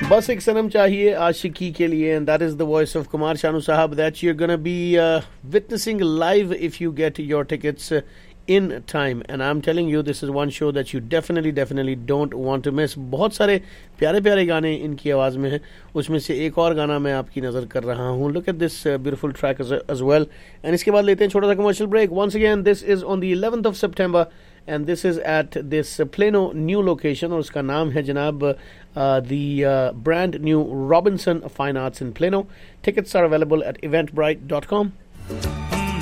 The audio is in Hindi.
बस एक सनम चाहिए आशिकी के लिए, and that is the voice of Kumar Sanu Sahab that you're going to be witnessing live if you get your tickets in time. And I'm telling you, this is one show that you definitely don't want to miss. बहुत सारे प्यारे प्यारे गाने इनकी आवाज़ में हैं. उसमें से एक और गाना मैं आपकी नज़र कर रहा हूँ. Look at this beautiful track as well. And इसके बाद लेते हैं छोटा सा commercial break. Once again, this is on the 11th of September. And this is at this Plano new location, और उसका नाम है जनाब the brand new Robinson Fine Arts in Plano. Tickets are available at eventbrite.com.